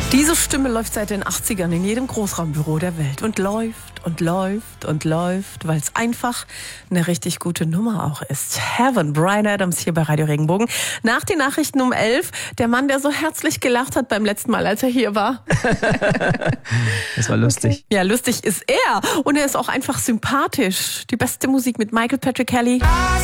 Diese Stimme läuft seit den 80ern in jedem Großraumbüro der Welt und läuft und läuft und läuft, weil es einfach eine richtig gute Nummer auch ist. Heaven, Bryan Adams hier bei Radio Regenbogen. Nach den Nachrichten um 11, der Mann, der so herzlich gelacht hat beim letzten Mal, als er hier war. Das war lustig. Ja, lustig ist er und er ist auch einfach sympathisch. Die beste Musik mit Michael Patrick Kelly.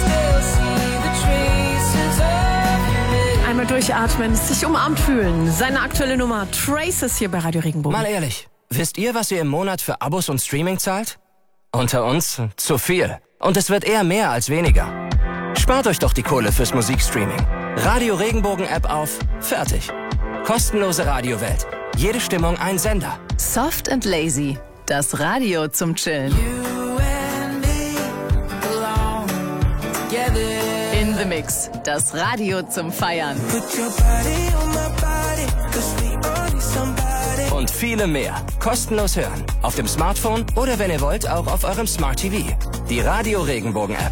Einmal durchatmen, sich umarmt fühlen. Seine aktuelle Nummer Traces hier bei Radio Regenbogen. Mal ehrlich, wisst ihr, was ihr im Monat für Abos und Streaming zahlt? Unter uns zu viel. Und es wird eher mehr als weniger. Spart euch doch die Kohle fürs Musikstreaming. Radio Regenbogen App auf, fertig. Kostenlose Radiowelt. Jede Stimmung ein Sender. Soft and Lazy, das Radio zum Chillen. In the Mix, das Radio zum Feiern. Und viele mehr. Kostenlos hören. Auf dem Smartphone oder wenn ihr wollt, auch auf eurem Smart TV. Die Radio Regenbogen App.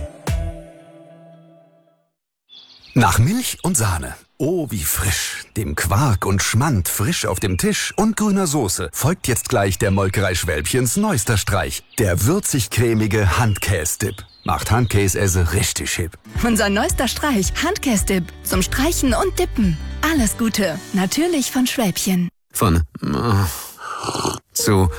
Nach Milch und Sahne. Oh, wie frisch. Dem Quark und Schmand frisch auf dem Tisch und grüner Soße folgt jetzt gleich der Molkerei Schwälbchens neuester Streich. Der würzig-cremige Handkäse-Dip. Macht Handkäse richtig hip. Unser neuester Streich, Handkäse-Dip. Zum Streichen und Dippen. Alles Gute. Natürlich von Schwälbchen. Von zu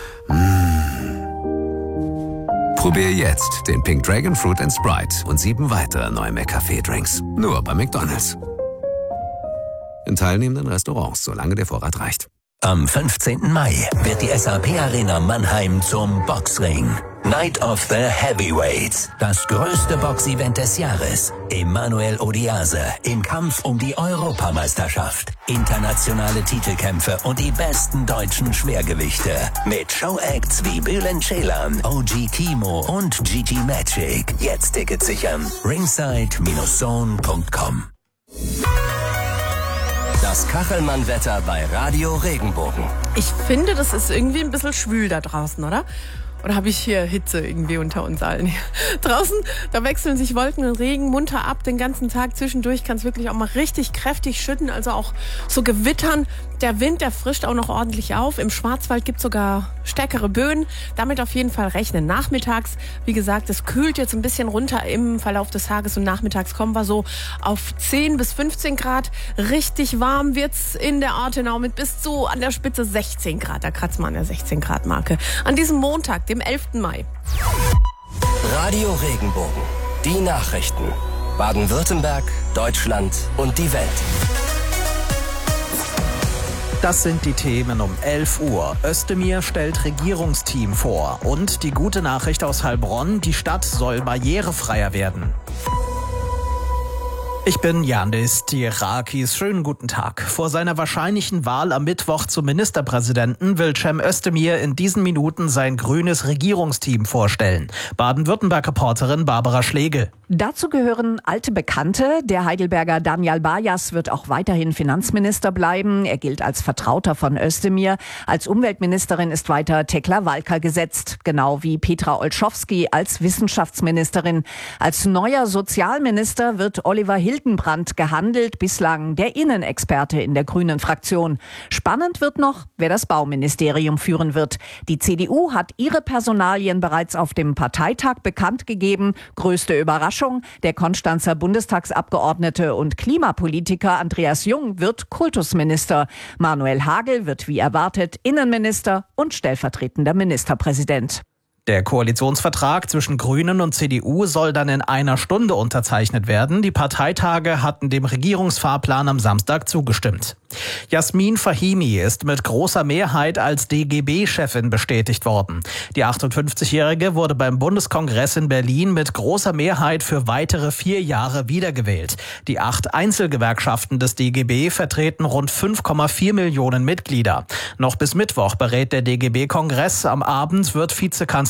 Probier jetzt den Pink Dragon Fruit and Sprite und 7 weitere neue McCafé-Drinks. Nur bei McDonald's. In teilnehmenden Restaurants, solange der Vorrat reicht. Am 15. Mai wird die SAP Arena Mannheim zum Boxring. Night of the Heavyweights. Das größte Boxevent des Jahres. Emanuel Odiase im Kampf um die Europameisterschaft. Internationale Titelkämpfe und die besten deutschen Schwergewichte. Mit Showacts wie Bülent Ceylan, OG Kimo und GG Magic. Jetzt Tickets sichern. ringside-zone.com. Das Kachelmann-Wetter bei Radio Regenbogen. Ich finde, das ist irgendwie ein bisschen schwül da draußen, oder? Oder habe ich hier Hitze irgendwie unter uns allen? Draußen, da wechseln sich Wolken und Regen munter ab den ganzen Tag. Zwischendurch kann es wirklich auch mal richtig kräftig schütten, also auch so gewittern. Der Wind, der frischt auch noch ordentlich auf. Im Schwarzwald gibt es sogar stärkere Böen. Damit auf jeden Fall rechnen. Nachmittags, wie gesagt, es kühlt jetzt ein bisschen runter im Verlauf des Tages und nachmittags kommen wir so auf 10 bis 15 Grad. Richtig warm wird's in der Ortenau mit bis zu an der Spitze 16 Grad. Da kratzt man an der 16 Grad Marke. An diesem Montag, dem 11. Mai. Radio Regenbogen. Die Nachrichten. Baden-Württemberg, Deutschland und die Welt. Das sind die Themen um 11 Uhr. Özdemir stellt Regierungsteam vor. Und die gute Nachricht aus Heilbronn, die Stadt soll barrierefreier werden. Ich bin Yandis Tirakis. Schönen guten Tag. Vor seiner wahrscheinlichen Wahl am Mittwoch zum Ministerpräsidenten will Cem Özdemir in diesen Minuten sein grünes Regierungsteam vorstellen. Baden-Württemberg-Reporterin Barbara Schlegel. Dazu gehören alte Bekannte. Der Heidelberger Daniel Bajas wird auch weiterhin Finanzminister bleiben. Er gilt als Vertrauter von Özdemir. Als Umweltministerin ist weiter Tekla Walker gesetzt, genau wie Petra Olschowski als Wissenschaftsministerin. Als neuer Sozialminister wird Oliver Hildenbrand gehandelt, bislang der Innenexperte in der grünen Fraktion. Spannend wird noch, wer das Bauministerium führen wird. Die CDU hat ihre Personalien bereits auf dem Parteitag bekannt gegeben. Größte Überraschung, der Konstanzer Bundestagsabgeordnete und Klimapolitiker Andreas Jung wird Kultusminister. Manuel Hagel wird wie erwartet Innenminister und stellvertretender Ministerpräsident. Der Koalitionsvertrag zwischen Grünen und CDU soll dann in einer Stunde unterzeichnet werden. Die Parteitage hatten dem Regierungsfahrplan am Samstag zugestimmt. Jasmin Fahimi ist mit großer Mehrheit als DGB-Chefin bestätigt worden. Die 58-Jährige wurde beim Bundeskongress in Berlin mit großer Mehrheit für weitere 4 Jahre wiedergewählt. Die 8 Einzelgewerkschaften des DGB vertreten rund 5,4 Millionen Mitglieder. Noch bis Mittwoch berät der DGB-Kongress. Am Abend wird Vizekanzler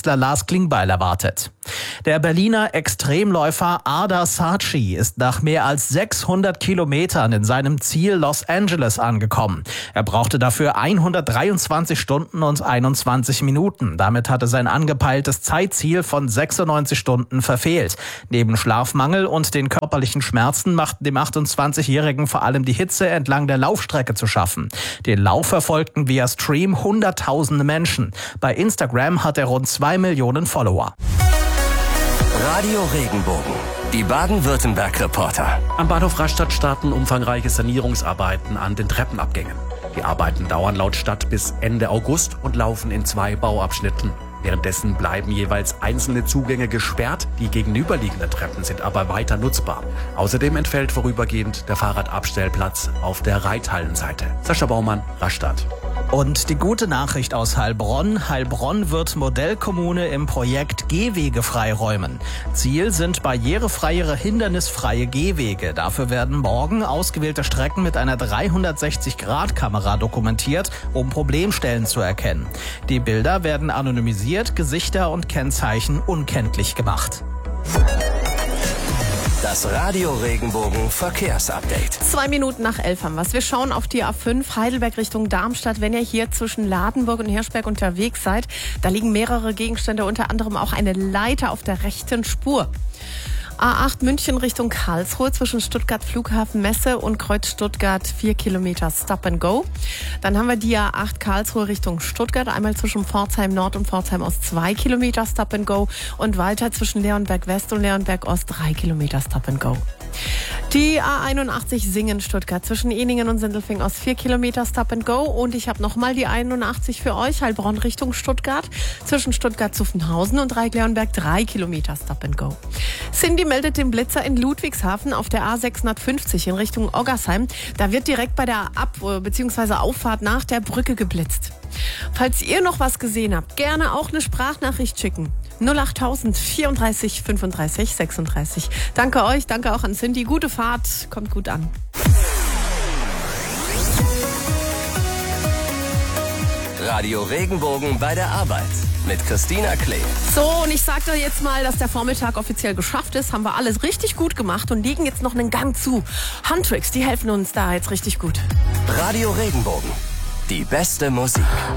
Bundeskanzler Lars Klingbeil erwartet. Der Berliner Extremläufer Ardar Saatchi ist nach mehr als 600 Kilometern in seinem Ziel Los Angeles angekommen. Er brauchte dafür 123 Stunden und 21 Minuten. Damit hatte sein angepeiltes Zeitziel von 96 Stunden verfehlt. Neben Schlafmangel und den körperlichen Schmerzen machten dem 28-Jährigen vor allem die Hitze entlang der Laufstrecke zu schaffen. Den Lauf verfolgten via Stream Hunderttausende Menschen. Bei Instagram hat er rund 2 Millionen Follower. Radio Regenbogen, die Baden-Württemberg-Reporter. Am Bahnhof Rastatt starten umfangreiche Sanierungsarbeiten an den Treppenabgängen. Die Arbeiten dauern laut Stadt bis Ende August und laufen in 2 Bauabschnitten. Währenddessen bleiben jeweils einzelne Zugänge gesperrt, die gegenüberliegenden Treppen sind aber weiter nutzbar. Außerdem entfällt vorübergehend der Fahrradabstellplatz auf der Reithallenseite. Sascha Baumann, Rastatt. Und die gute Nachricht aus Heilbronn. Heilbronn wird Modellkommune im Projekt Gehwege freiräumen. Ziel sind barrierefreiere, hindernisfreie Gehwege. Dafür werden morgen ausgewählte Strecken mit einer 360-Grad-Kamera dokumentiert, um Problemstellen zu erkennen. Die Bilder werden anonymisiert, Gesichter und Kennzeichen unkenntlich gemacht. Das Radio Regenbogen Verkehrsupdate. 2 Minuten nach 11 haben wir es. Wir schauen auf die A5 Heidelberg Richtung Darmstadt. Wenn ihr hier zwischen Ladenburg und Hirschberg unterwegs seid, da liegen mehrere Gegenstände, unter anderem auch eine Leiter auf der rechten Spur. A8 München Richtung Karlsruhe zwischen Stuttgart Flughafen Messe und Kreuz Stuttgart 4 Kilometer Stop and Go. Dann haben wir die A8 Karlsruhe Richtung Stuttgart, einmal zwischen Pforzheim Nord und Pforzheim Ost 2 Kilometer Stop and Go und weiter zwischen Leonberg West und Leonberg Ost 3 Kilometer Stop and Go. Die A81 Singen Stuttgart zwischen Eningen und Sindelfingen Ost 4 Kilometer Stop and Go. Und ich habe nochmal die 81 für euch, Heilbronn Richtung Stuttgart zwischen Stuttgart-Zuffenhausen und Dreieck-Leonberg 3 Kilometer Stop and Go. Cindy meldet den Blitzer in Ludwigshafen auf der A650 in Richtung Oggersheim. Da wird direkt bei der bzw. Auffahrt nach der Brücke geblitzt. Falls ihr noch was gesehen habt, gerne auch eine Sprachnachricht schicken. 08000 34 35 36. Danke euch, danke auch an Cindy. Gute Fahrt, kommt gut an. Radio Regenbogen bei der Arbeit mit Christina Klee. So, und ich sag dir jetzt mal, dass der Vormittag offiziell geschafft ist. Haben wir alles richtig gut gemacht und legen jetzt noch einen Gang zu. Handtricks, die helfen uns da jetzt richtig gut. Radio Regenbogen, die beste Musik.